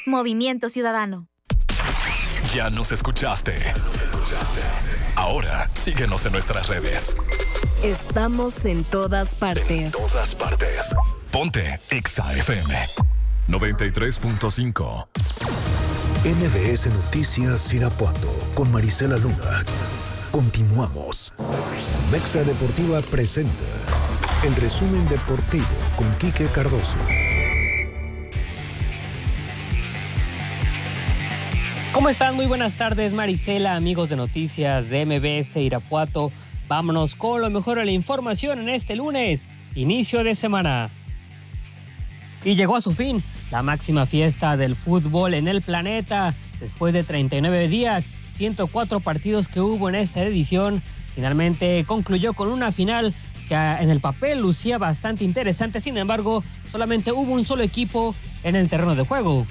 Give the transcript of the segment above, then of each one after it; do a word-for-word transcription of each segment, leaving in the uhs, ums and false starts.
Movimiento Ciudadano. Ya nos escuchaste. Ahora síguenos en nuestras redes. Estamos en todas partes. En todas partes. Ponte Exa F M noventa y tres punto cinco. M B S Noticias Irapuato con Marisela Luna. Continuamos. Mexa Deportiva presenta el resumen deportivo con Quique Cardoso. ¿Cómo están? Muy buenas tardes, Marisela, amigos de Noticias de M B S Irapuato. Vámonos con lo mejor de la información en este lunes, inicio de semana. Y llegó a su fin la máxima fiesta del fútbol en el planeta. Después de treinta y nueve días, ciento cuatro partidos que hubo en esta edición, finalmente concluyó con una final que en el papel lucía bastante interesante. Sin embargo, solamente hubo un solo equipo en el terreno de juego.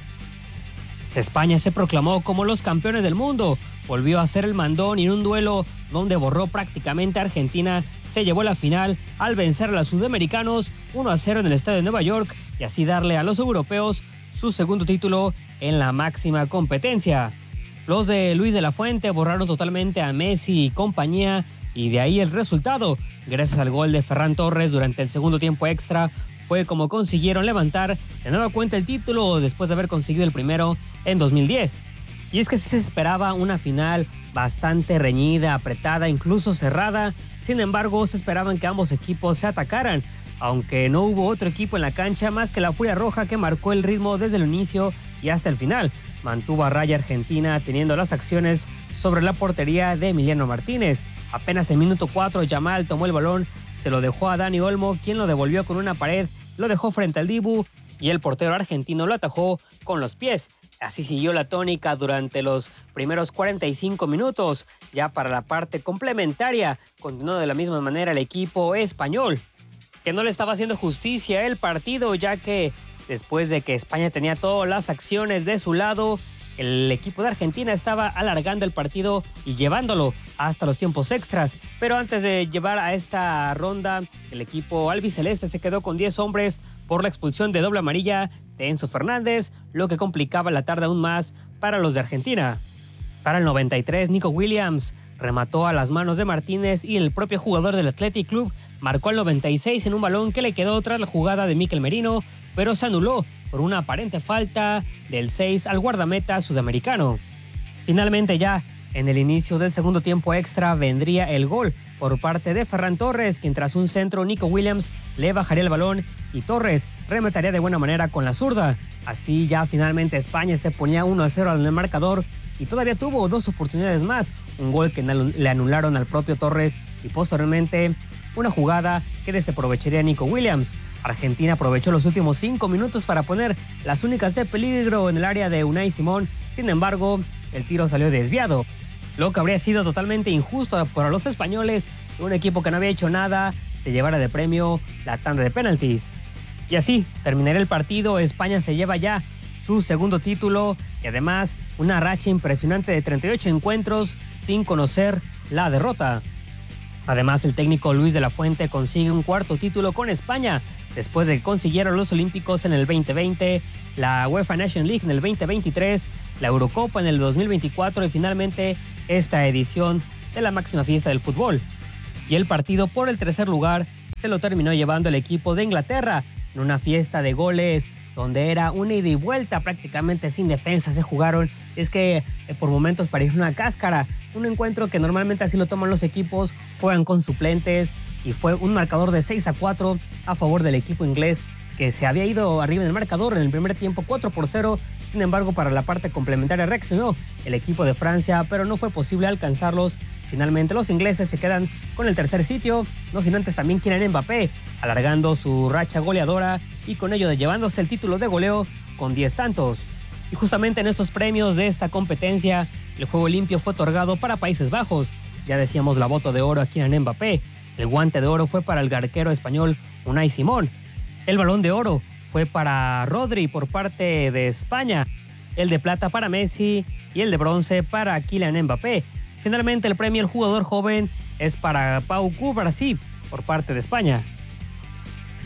España se proclamó como los campeones del mundo, volvió a ser el mandón y en un duelo donde borró prácticamente a Argentina, se llevó la final al vencer a los sudamericanos uno a cero en el estadio de Nueva York y así darle a los europeos su segundo título en la máxima competencia. Los de Luis de la Fuente borraron totalmente a Messi y compañía y de ahí el resultado. Gracias al gol de Ferran Torres durante el segundo tiempo extra fue como consiguieron levantar de nueva cuenta el título después de haber conseguido el primero en dos mil diez. Y es que sí se esperaba una final bastante reñida, apretada, incluso cerrada. Sin embargo, se esperaban que ambos equipos se atacaran, aunque no hubo otro equipo en la cancha más que la Furia Roja que marcó el ritmo desde el inicio y hasta el final. Mantuvo a raya Argentina teniendo las acciones sobre la portería de Emiliano Martínez. Apenas en minuto cuatro, Yamal tomó el balón, se lo dejó a Dani Olmo, quien lo devolvió con una pared, lo dejó frente al Dibu y el portero argentino lo atajó con los pies. Así siguió la tónica durante los primeros cuarenta y cinco minutos. Ya para la parte complementaria, continuó de la misma manera el equipo español, que no le estaba haciendo justicia el partido, ya que después de que España tenía todas las acciones de su lado, el equipo de Argentina estaba alargando el partido y llevándolo hasta los tiempos extras. Pero antes de llevar a esta ronda, el equipo albiceleste se quedó con diez hombres por la expulsión de doble amarilla de Enzo Fernández, lo que complicaba la tarde aún más para los de Argentina. Para el noventa y tres, Nico Williams remató a las manos de Martínez y el propio jugador del Athletic Club marcó al noventa y seis en un balón que le quedó tras la jugada de Mikel Merino, pero se anuló por una aparente falta del seis al guardameta sudamericano. Finalmente ya en el inicio del segundo tiempo extra vendría el gol por parte de Ferran Torres, quien tras un centro Nico Williams le bajaría el balón y Torres remataría de buena manera con la zurda. Así ya finalmente España se ponía uno a cero en el marcador y todavía tuvo dos oportunidades más, un gol que le anularon al propio Torres y posteriormente una jugada que desaprovecharía Nico Williams. Argentina aprovechó los últimos cinco minutos para poner las únicas de peligro en el área de Unai Simón, sin embargo el tiro salió desviado, lo que habría sido totalmente injusto para los españoles, un equipo que no había hecho nada se llevara de premio la tanda de penaltis. Y así terminaría el partido, España se lleva ya su segundo título y además una racha impresionante de treinta y ocho encuentros sin conocer la derrota. Además, el técnico Luis de la Fuente consigue un cuarto título con España después de que consiguieron los Olímpicos en el veinte veinte, la UEFA Nations League en el veinte veintitrés, la Eurocopa en el dos mil veinticuatro y finalmente esta edición de la máxima fiesta del fútbol. Y el partido por el tercer lugar se lo terminó llevando el equipo de Inglaterra en una fiesta de goles donde era una ida y vuelta, prácticamente sin defensa se jugaron. Es que eh, por momentos parecía una cáscara, un encuentro que normalmente así lo toman los equipos, juegan con suplentes y fue un marcador de seis a cuatro a favor del equipo inglés que se había ido arriba en el marcador en el primer tiempo cuatro por cero. Sin embargo, para la parte complementaria reaccionó el equipo de Francia, pero no fue posible alcanzarlos. Finalmente los ingleses se quedan con el tercer sitio, no sin antes también Kylian Mbappé, alargando su racha goleadora y con ello llevándose el título de goleo con diez tantos. Y justamente en estos premios de esta competencia, el juego limpio fue otorgado para Países Bajos. Ya decíamos la bota de oro a Kylian Mbappé, el guante de oro fue para el arquero español Unai Simón, el balón de oro fue para Rodri por parte de España, el de plata para Messi y el de bronce para Kylian Mbappé. Finalmente el premio al jugador joven es para Pau Cubarsí por parte de España.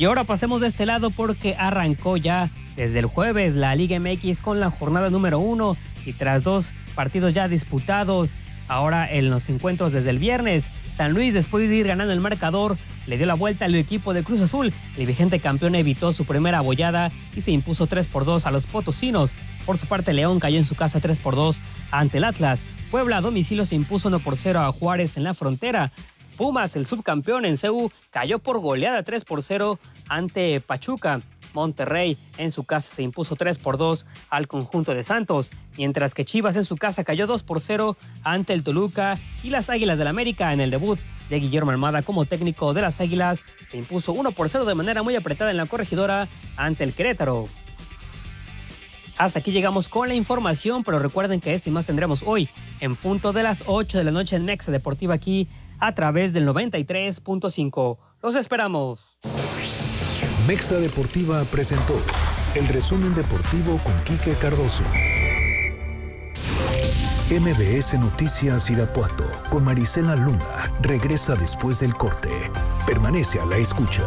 Y ahora pasemos de este lado porque arrancó ya desde el jueves la Liga M X con la jornada número uno y tras dos partidos ya disputados, ahora en los encuentros desde el viernes, San Luis, después de ir ganando el marcador, le dio la vuelta al equipo de Cruz Azul. El vigente campeón evitó su primera abollada y se impuso tres por dos a los potosinos. Por su parte, León cayó en su casa tres por dos ante el Atlas. Puebla a domicilio se impuso uno por cero a Juárez en la Frontera. Pumas, el subcampeón en C U, cayó por goleada tres por cero ante Pachuca. Monterrey en su casa se impuso tres por dos al conjunto de Santos, mientras que Chivas en su casa cayó dos por cero ante el Toluca, y las Águilas del América en el debut de Guillermo Almada como técnico de las Águilas se impuso uno por cero de manera muy apretada en la Corregidora ante el Querétaro. Hasta aquí llegamos con la información, pero recuerden que esto y más tendremos hoy en punto de las ocho de la noche en Mexa Deportiva aquí a través del noventa y tres punto cinco. Los esperamos. Mexa Deportiva presentó el resumen deportivo con Quique Cardoso. M B S Noticias Irapuato con Marisela Luna regresa después del corte. Permanece a la escucha.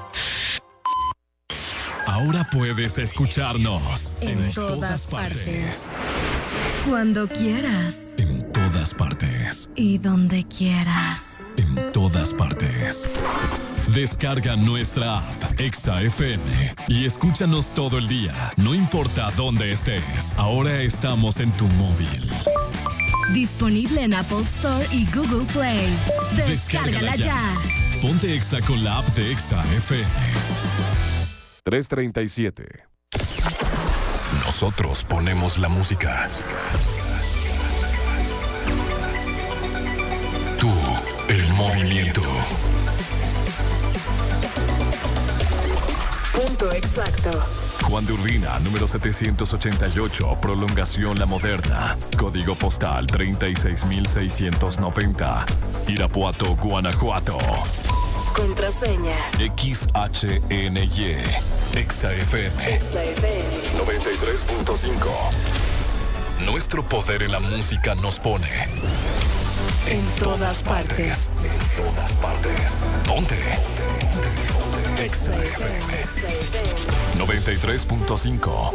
Ahora puedes escucharnos En, en todas, todas partes. partes. Cuando quieras. En todas partes. Y donde quieras. En todas partes. Descarga nuestra app Exa F M y escúchanos todo el día, no importa dónde estés. Ahora estamos en tu móvil. Disponible en Apple Store y Google Play. Descárgala ya. Ponte Exa con la app de Exa F M. tres treinta y siete. Nosotros ponemos la música. Tú, el movimiento. Punto exacto. Juan de Urbina, número setecientos ochenta y ocho, prolongación La Moderna. Código postal treinta y seis mil seiscientos noventa. Irapuato, Guanajuato. Contraseña. X H N Y. Exa F M. Exa F M. noventa y tres punto cinco. Nuestro poder en la música nos pone En todas partes. En todas partes. Ponte. Exa F M. Exa F M. noventa y tres punto cinco.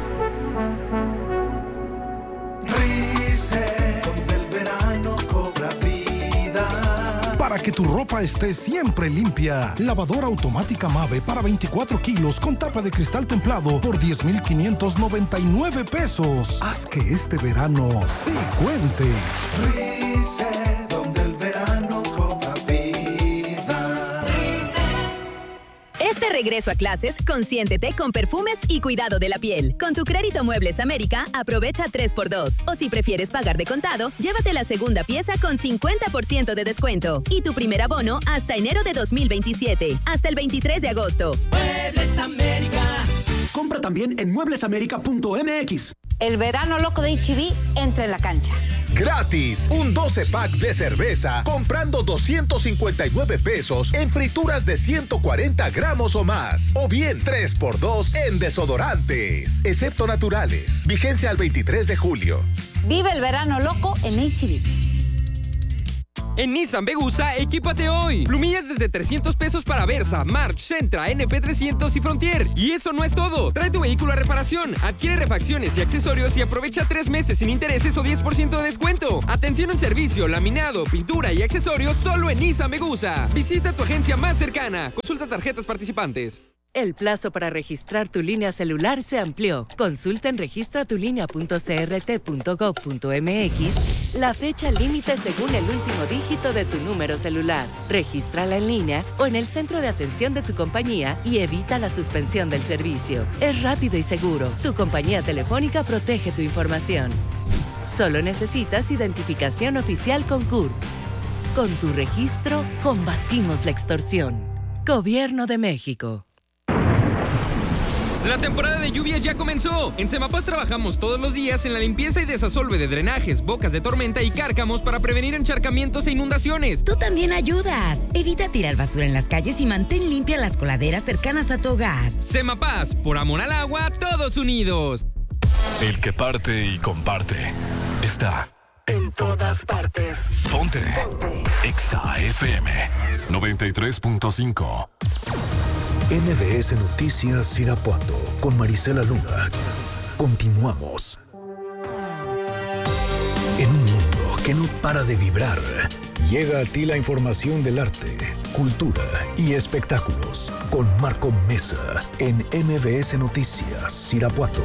Rice, donde el verano cobra vida. Para que tu ropa esté siempre limpia, lavadora automática Mave para veinticuatro kilos con tapa de cristal templado por diez mil quinientos noventa y nueve pesos. Haz que este verano sí cuente. Rice, donde el verano cobra vida. Este regreso a clases, consiéntete con perfumes y cuidado de la piel. Con tu crédito Muebles América, aprovecha tres por dos. O si prefieres pagar de contado, llévate la segunda pieza con cincuenta por ciento de descuento. Y tu primer abono hasta enero de dos mil veintisiete. Hasta el veintitrés de agosto. Muebles América. Compra también en muebles américa punto m x. El verano loco de H E B entra en la cancha. Gratis, un doce pack de cerveza comprando doscientos cincuenta y nueve pesos en frituras de ciento cuarenta gramos o más. O bien tres por dos en desodorantes, excepto naturales. Vigencia al veintitrés de julio. Vive el verano loco en H E B. En Nissan Vegusa, equípate hoy. Plumillas desde trescientos pesos para Versa, March, Sentra, N P trescientos y Frontier. Y eso no es todo. Trae tu vehículo a reparación, adquiere refacciones y accesorios y aprovecha tres meses sin intereses o diez por ciento de descuento. Atención en servicio, laminado, pintura y accesorios solo en Nissan Vegusa. Visita tu agencia más cercana. Consulta tarjetas participantes. El plazo para registrar tu línea celular se amplió. Consulta en registratulinea punto c r t punto gov punto m x la fecha límite según el último dígito de tu número celular. Regístrala en línea o en el centro de atención de tu compañía y evita la suspensión del servicio. Es rápido y seguro. Tu compañía telefónica protege tu información. Solo necesitas identificación oficial con C U R P. Con tu registro, combatimos la extorsión. Gobierno de México. La temporada de lluvias ya comenzó. En Semapas trabajamos todos los días en la limpieza y desasolve de drenajes, bocas de tormenta y cárcamos para prevenir encharcamientos e inundaciones. Tú también ayudas. Evita tirar basura en las calles y mantén limpias las coladeras cercanas a tu hogar. Semapas, por amor al agua, todos unidos. El que parte y comparte está en todas partes. Ponte. Ponte. Exa F M noventa y tres punto cinco. M B S Noticias Irapuato con Marisela Luna. Continuamos. En un mundo que no para de vibrar, llega a ti la información del arte, cultura y espectáculos con Marco Mesa en M B S Noticias Irapuato.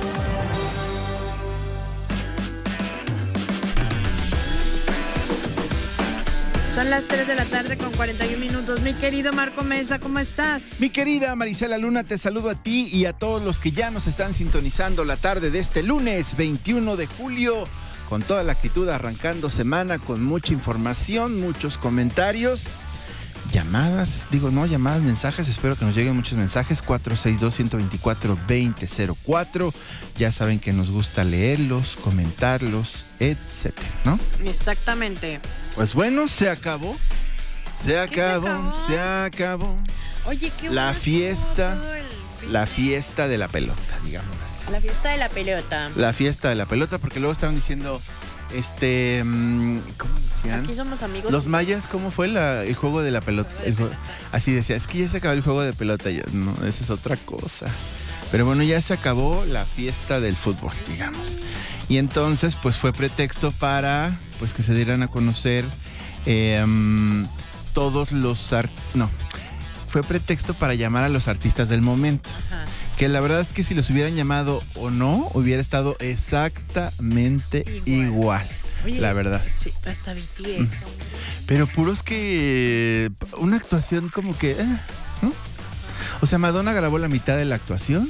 Son las tres de la tarde con cuarenta y un minutos. Mi querido Marco Mesa, ¿cómo estás? Mi querida Marisela Luna, te saludo a ti y a todos los que ya nos están sintonizando la tarde de este lunes veintiuno de julio, con toda la actitud, arrancando semana, con mucha información, muchos comentarios, llamadas, digo no, llamadas, mensajes, espero que nos lleguen muchos mensajes, cuatro seis dos, uno dos cuatro, dos cero cero cuatro, ya saben que nos gusta leerlos, comentarlos, etcétera, ¿no? Exactamente. Pues bueno, se acabó, se acabó, se acabó, se acabó. Oye, qué la bueno fiesta, la fiesta de la pelota, digamos así. La fiesta de la pelota. La fiesta de la pelota, porque luego estaban diciendo, este, ¿cómo decían? Aquí somos amigos. Los mayas, ¿cómo fue la, el juego de la pelota? El juego, así decía, es que ya se acabó el juego de pelota. Yo, no, esa es otra cosa. Pero bueno, ya se acabó la fiesta del fútbol, digamos. Y entonces, pues fue pretexto para, pues que se dieran a conocer eh, um, todos los, art- no, fue pretexto para llamar a los artistas del momento. Ajá. Que la verdad es que si los hubieran llamado o no, hubiera estado exactamente igual, igual Oye, la verdad. Sí, hasta B T S. Pero puros que, una actuación como que, eh, ¿no? O sea, Madonna grabó la mitad de la actuación.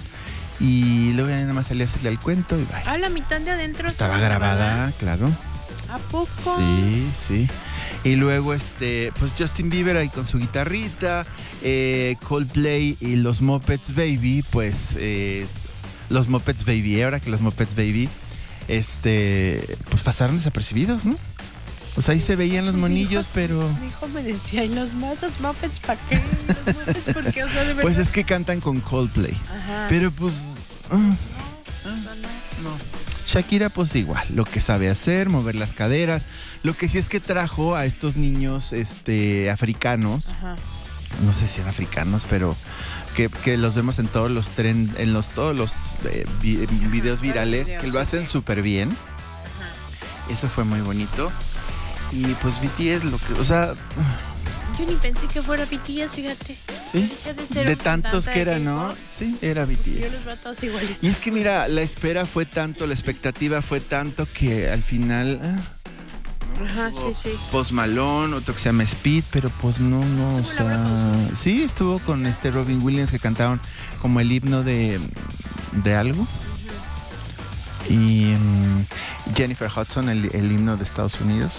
Y luego ya nada más salía a hacerle el cuento y vaya. Ah, la mitad de adentro estaba grabada, grabada, claro. ¿A poco? Sí, sí. Y luego, este, pues Justin Bieber ahí con su guitarrita, eh, Coldplay y los Muppets Baby, pues eh, los Muppets Baby, ahora que los Muppets Baby, este, pues pasaron desapercibidos, ¿no? Pues ahí se veían los monillos, hijo, pero... Mi hijo me decía, ¿y los mazos Muppets para qué? ¿Los Muppets por qué? O sea, de verdad. Pues es que cantan con Coldplay. Ajá. Pero pues... Uh, no, uh, no, no. Shakira pues igual, lo que sabe hacer, mover las caderas. Lo que sí es que trajo a estos niños este, africanos. Ajá. No sé si son africanos, pero... Que, que los vemos en todos los trend, en los todos los eh, vi, videos virales, que lo hacen súper bien. Ajá. Eso fue muy bonito. Y pues B T S, lo que, o sea... Yo ni pensé que fuera B T S, fíjate. Sí, de, de tantos que era, ¿no? Sí, era B T S. Yo los veo todos igualitos. Y es que mira, la espera fue tanto, la expectativa fue tanto que al final... Ajá, sí, sí. Post Malone, otro que se llama Speed, pero pues no, no, o sea... Sí, estuvo con este Robin Williams que cantaron como el himno de, de algo. Uh-huh. Y um, Jennifer Hudson, el, el himno de Estados Unidos.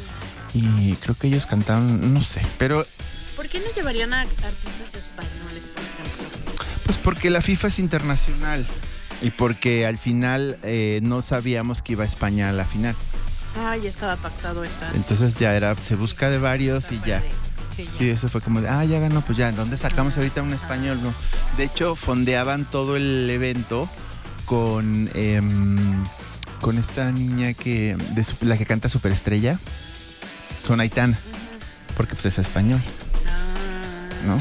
Y creo que ellos cantaron, no sé, pero... ¿Por qué no llevarían a artistas españoles, por ejemplo? Pues porque la FIFA es internacional y porque al final eh, no sabíamos que iba a España a la final. Ah, ya estaba pactado esta. Entonces ya era, se busca de varios y ya. Sí, ya. Sí, eso fue como de, ah, ya ganó, pues ya, ¿dónde sacamos ah, ahorita un español? No. De hecho, fondeaban todo el evento con, eh, con esta niña que, de su, la que canta Superestrella. Con Aitana, uh-huh. Porque pues es español, ah, ¿no? No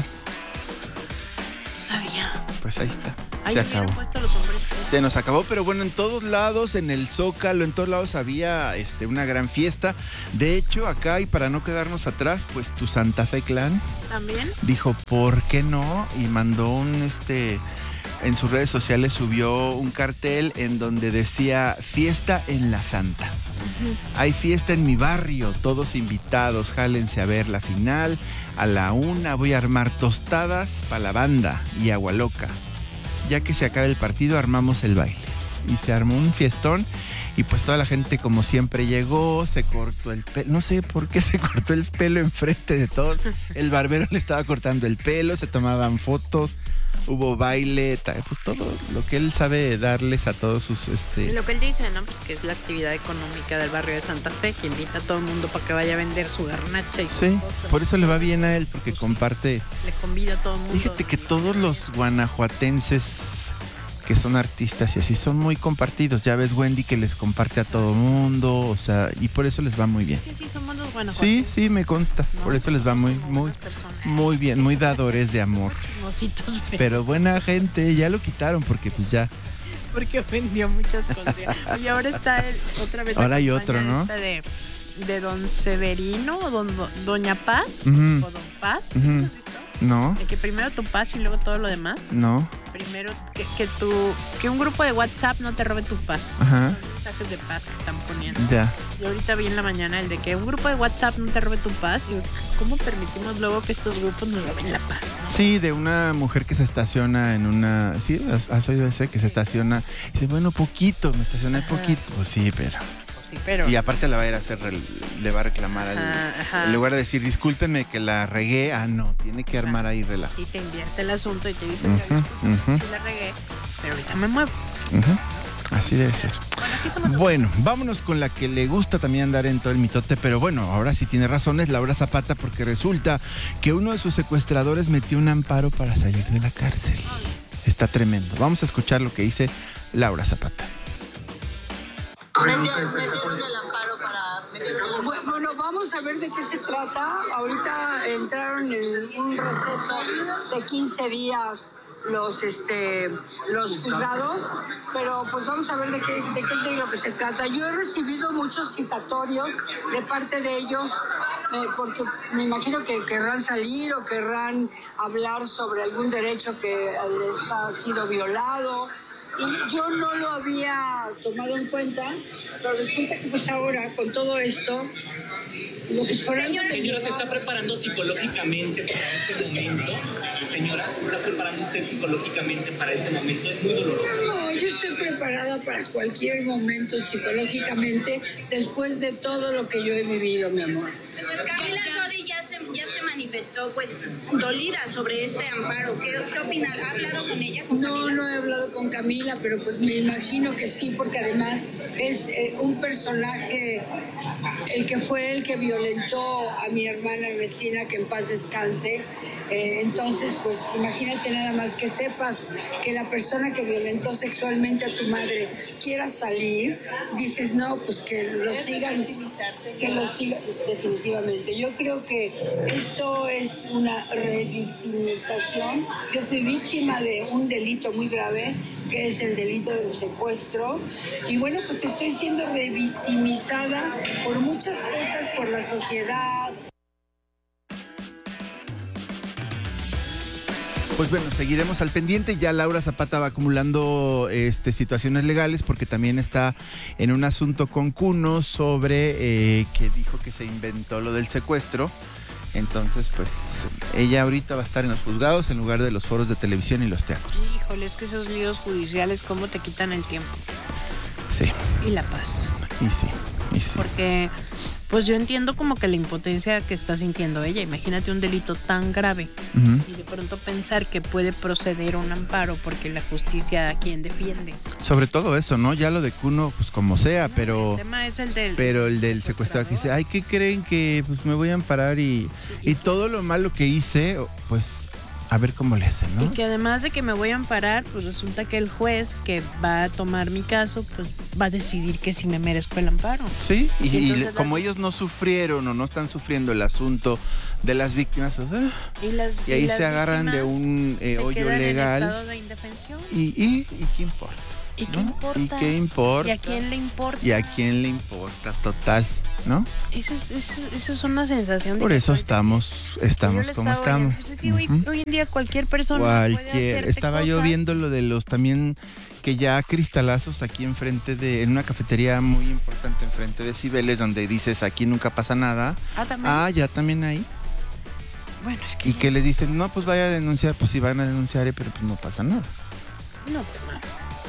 sabía. Pues ahí está, ahí se acabó. Los hombres, se nos acabó, pero bueno, en todos lados, en el Zócalo, en todos lados había este, una gran fiesta. De hecho, acá, y para no quedarnos atrás, pues tu Santa Fe Clan también dijo, ¿por qué no? Y mandó un, este, en sus redes sociales subió un cartel en donde decía, fiesta en la Santa. Hay fiesta en mi barrio, todos invitados, jálense a ver la final. A la una voy a armar tostadas para la banda y agua loca. Ya que se acabe el partido, armamos el baile. Y se armó un fiestón y pues toda la gente como siempre llegó, se cortó el pelo. No sé por qué se cortó el pelo enfrente de todos. El barbero le estaba cortando el pelo, se tomaban fotos. Hubo baile, pues todo lo que él sabe darles a todos sus... este Lo que él dice, ¿no? Pues que es la actividad económica del barrio de Santa Fe, que invita a todo el mundo para que vaya a vender su garnacha y sí, cosas. Por eso le va bien a él, porque pues comparte... Le convida a todo el mundo. Fíjate que todos los guanajuatenses que son artistas y así, son muy compartidos. Ya ves Wendy que les comparte a todo mundo, o sea, y por eso les va muy bien. Sí, sí, somos los buenos. Sí, sí, me consta. No, por eso les va muy, muy, muy bien, muy dadores de amor. Pero buena gente, ya lo quitaron porque pues ya. Porque vendió muchas cosas. Y ahora está el, otra vez. Ahora hay otro, ¿no? De, de Don Severino o don, Doña Paz uh-huh. o Don Paz. Uh-huh. ¿Lo has visto? No. De que primero tu paz y luego todo lo demás. No. Primero que, que tu que un grupo de WhatsApp no te robe tu paz. Ajá. Son mensajes de paz que están poniendo. Ya. Y ahorita vi en la mañana el de que un grupo de WhatsApp no te robe tu paz. Y ¿cómo permitimos luego que estos grupos nos roben la paz? ¿No? Sí, de una mujer que se estaciona en una... Sí, ¿has oído ese? Que se estaciona... Dice, bueno, poquito, me estacioné Ajá. poquito. Pues sí, pero... Sí, pero... Y aparte le va a ir a hacer, le va a reclamar al, ajá, ajá. en lugar de decir discúlpeme que la regué, ah no, tiene que armar ahí relajo. Y te invierte el asunto y te dice, uh-huh, uh-huh. sí la regué, pero ahorita me muevo. Uh-huh. Así debe ser. Bueno, bueno, vámonos con la que le gusta también andar en todo el mitote, pero bueno, ahora sí tiene razón, es Laura Zapata, porque resulta que uno de sus secuestradores metió un amparo para salir de la cárcel. Está tremendo. Vamos a escuchar lo que dice Laura Zapata. Metieron el amparo para metieron... Bueno, vamos a ver de qué se trata. Ahorita entraron en un receso de quince días los este los juzgados, pero pues vamos a ver de qué de qué es de lo que se trata. Yo he recibido muchos citatorios de parte de ellos, eh, porque me imagino que querrán salir o querrán hablar sobre algún derecho que les ha sido violado. Y yo no lo había tomado en cuenta, pero resulta que pues ahora, con todo esto, los Señora, señora, ¿se está preparando psicológicamente para este momento? Señora, ¿se está preparando usted psicológicamente para ese momento? Es muy doloroso. No, yo estoy preparada para cualquier momento psicológicamente, después de todo lo que yo he vivido, mi amor. Camila Sodi ya se, ya se manifestó, pues, dolida sobre este amparo. ¿Qué, qué opina? ¿Ha hablado con ella? Con no, Camila? no he hablado con Camila, pero pues me imagino que sí, porque además es eh, un personaje, el que fue el que violentó a mi hermana Ernestina, que en paz descanse. Eh, entonces, pues imagínate nada más que sepas que la persona que violentó sexualmente a tu madre quiera salir, dices no, pues que lo sigan, que lo sigan definitivamente. Yo creo que esto es una revictimización. Yo fui víctima de un delito muy grave, que es el delito del secuestro, y bueno, pues estoy siendo revictimizada por muchas cosas, por la sociedad. Pues bueno, seguiremos al pendiente. Ya Laura Zapata va acumulando este, situaciones legales porque también está en un asunto con Cuno sobre eh, que dijo que se inventó lo del secuestro. Entonces, pues ella ahorita va a estar en los juzgados en lugar de los foros de televisión y los teatros. Híjole, es que esos líos judiciales, ¿cómo te quitan el tiempo? Sí. Y la paz. Y sí, y sí. Porque... pues yo entiendo como que la impotencia que está sintiendo ella. Imagínate un delito tan grave uh-huh. y de pronto pensar que puede proceder un amparo porque la justicia a quien defiende. Sobre todo eso, ¿no? Ya lo de Cuno, pues como sea, no, pero... El tema es el del... Pero el del secuestrador que dice, ay, ¿qué creen que pues me voy a amparar? Y, sí, y todo lo malo que hice, pues... a ver cómo le hacen, ¿no? Y que además de que me voy a amparar, pues resulta que el juez que va a tomar mi caso, pues va a decidir que sí me merezco el amparo. Sí, y, y como la... ellos no sufrieron o no están sufriendo el asunto de las víctimas, o sea, y, las, y ahí y se agarran de un eh, hoyo legal. En estado de indefensión. Y, y, y ¿qué importa? ¿Y qué ¿no? importa? ¿Y qué importa? ¿Y a quién le importa? ¿Y a quién le importa? Total, ¿no? Esa es, esa, esa es una sensación. Por eso estamos, estamos como estamos. Pues es que hoy, uh-huh. hoy en día cualquier persona cualquier, puede estaba cosas. Yo viendo lo de los también que ya cristalazos aquí enfrente de, en una cafetería muy importante enfrente de Cibeles, donde dices aquí nunca pasa nada. Ah, también. Ah, ya también ahí. Bueno, es que. Y que le dicen, no, pues vaya a denunciar, pues sí van a denunciar, pero pues no pasa nada. No, pues nada.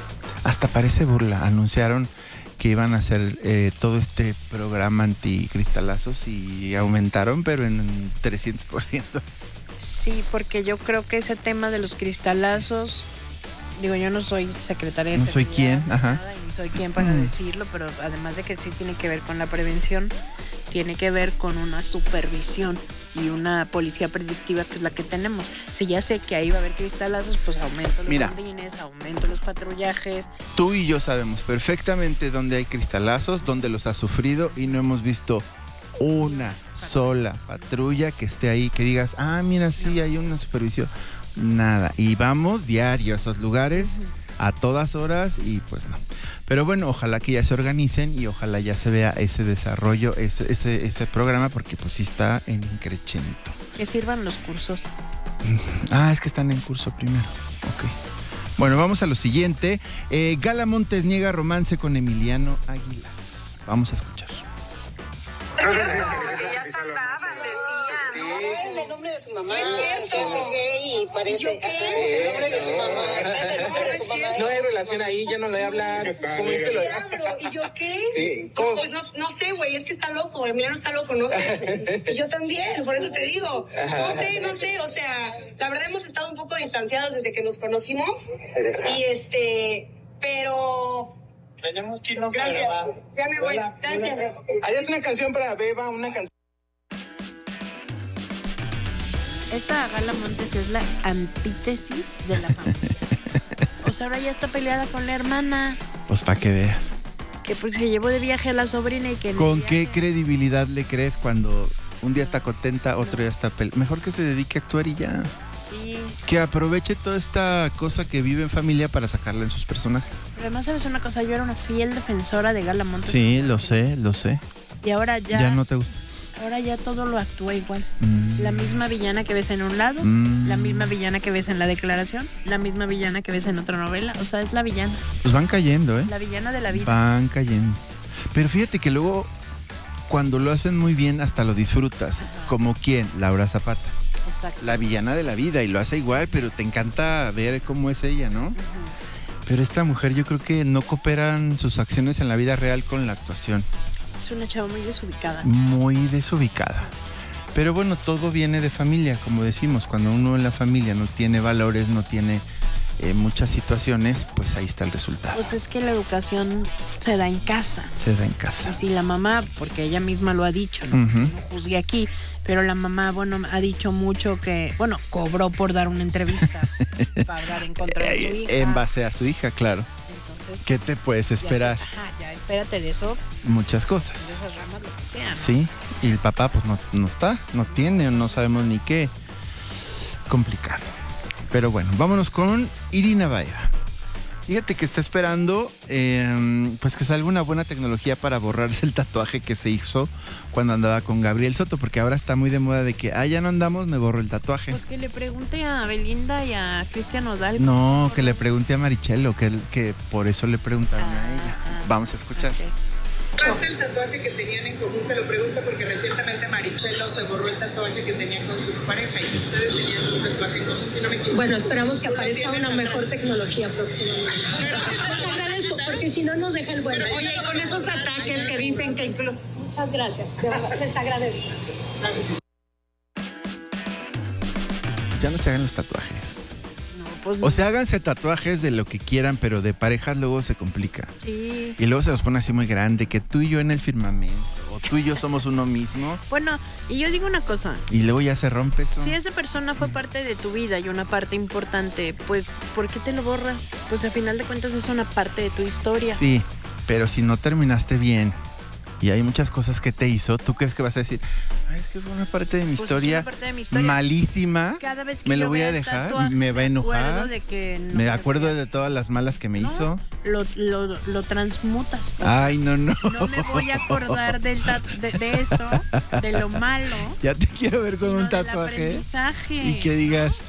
Hasta parece burla. Anunciaron que iban a hacer eh, todo este programa anticristalazos y aumentaron, pero en trescientos por ciento. Sí, porque yo creo que ese tema de los cristalazos, digo, yo no soy secretaria de No soy quién, ajá. Nada, y no soy quién para mm. decirlo, pero además de que sí tiene que ver con la prevención, tiene que ver con una supervisión y una policía predictiva que es la que tenemos. Si ya sé que ahí va a haber cristalazos, pues aumento los Mira, rondines, aumento los patrullajes. Tú y yo sabemos perfectamente dónde hay cristalazos, dónde los has sufrido y no hemos visto una sola patrulla que esté ahí, que digas, ah, mira, sí, hay una supervisión. Nada. Y vamos diario a esos lugares, uh-huh. a todas horas y pues no. Pero bueno, ojalá que ya se organicen y ojalá ya se vea ese desarrollo, ese, ese, ese programa, porque pues sí está en increchento. Que sirvan los cursos. Ah, es que están en curso primero. Ok. Bueno, vamos a lo siguiente. Eh, Gala Montes niega romance con Emiliano Aguilar. Vamos a escuchar. Es cierto, que ya saltaban, decían. Sí. El nombre de su mamá. Es cierto. Es gay y parece. ¿Qué? El nombre de su mamá. El nombre de su mamá. No hay relación ahí, ya no le hablas. ¿Cómo dice lo ¿Y yo qué? Sí. ¿Cómo? Pues no, no sé, güey, es que está loco. Emiliano está loco, no sé. Y yo también, por eso te digo. No sé, no sé, o sea, la verdad hemos estado un poco distanciados desde que nos conocimos. Y este, pero... Tenemos que irnos Gracias. a grabar. Ya me voy. Hola. Gracias. Ahí es una canción para Beba, una canción. Esta Gala Montes es la antítesis de la familia. O sea, ahora ya está peleada con la hermana. Pues para que veas. Que porque se llevó de viaje a la sobrina y que... ¿Con qué credibilidad le crees cuando un día está contenta, otro día está peleada? Mejor que se dedique a actuar y ya. Sí. Que aproveche toda esta cosa que vive en familia para sacarla en sus personajes. Pero además, ¿sabes una cosa? Yo era una fiel defensora de Gala Montes. Sí, lo sé, lo sé. Y ahora ya... Ya no te gusta. Ahora ya todo lo actúa igual. Mm. La misma villana que ves en un lado, mm. la misma villana que ves en La Declaración, la misma villana que ves en otra novela. O sea, es la villana. Pues van cayendo, ¿eh? La villana de la vida. Van cayendo. Pero fíjate que luego, cuando lo hacen muy bien, hasta lo disfrutas. Ajá. ¿Como quién? Laura Zapata. Exacto. La villana de la vida y lo hace igual, pero te encanta ver cómo es ella, ¿no? Uh-huh. Pero esta mujer yo creo que no cooperan sus acciones en la vida real con la actuación. Es una chava muy desubicada. Muy desubicada. Pero bueno, todo viene de familia, como decimos. Cuando uno en la familia no tiene valores, no tiene eh, muchas situaciones, pues ahí está el resultado. Pues es que la educación se da en casa. Se da en casa. Y si la mamá, porque ella misma lo ha dicho, no, uh-huh. no juzgue aquí, pero la mamá, bueno, ha dicho mucho que, bueno, cobró por dar una entrevista para hablar en contra de su hija. En base a su hija, claro. Entonces, ¿qué te puedes esperar? Ya, ajá, ya espérate de eso. Muchas cosas. De esas ramas, lo que sea, ¿no? Sí, y el papá pues no, no está, no tiene, no sabemos ni qué. Complicado. Pero bueno, vámonos con Irina Baeva. Fíjate que está esperando eh, pues que salga una buena tecnología para borrarse el tatuaje que se hizo cuando andaba con Gabriel Soto, porque ahora está muy de moda de que, ah, ya no andamos, me borro el tatuaje. Pues que le pregunte a Belinda y a Cristian Odal. No, que le pregunte a Marichelo, que, que por eso le preguntaron ah, a ella. Ah, Vamos a escuchar. Okay. ¿Cuál es el tatuaje que tenían en común? Te lo pregunto porque recientemente Marichelo se borró el tatuaje que tenía con su expareja y ustedes tenían un tatuaje en común, si no me equivoco. Bueno, esperamos que aparezca una mejor tecnología próximamente. Les agradezco, porque si no nos deja el bueno. Oye, con esos ataques que dicen que incluso... Muchas gracias, de verdad, les agradezco. Ya no se hagan los tatuajes. Pues no. O sea, háganse tatuajes de lo que quieran, pero de parejas luego se complica. Sí. Y luego se los pone así muy grande, que tú y yo en el firmamento, o tú y yo somos uno mismo. Bueno, y yo digo una cosa. Y luego ya se rompe eso. Si esa persona fue parte de tu vida y una parte importante, pues, ¿por qué te lo borras? Pues al final de cuentas es una parte de tu historia. Sí, pero si no terminaste bien y hay muchas cosas que te hizo, ¿tú crees que vas a decir, ay, es que fue una parte de mi, pues historia, es una parte de mi historia malísima? Cada vez que me lo yo voy a vea dejar, tatuaje, me va a enojar, de que no me acuerdo de todas las malas que me no, hizo. Lo, lo, lo transmutas. Ay, no, no. No me voy a acordar del ta- de, de eso, de lo malo. Ya te quiero ver con un tatuaje y que digas,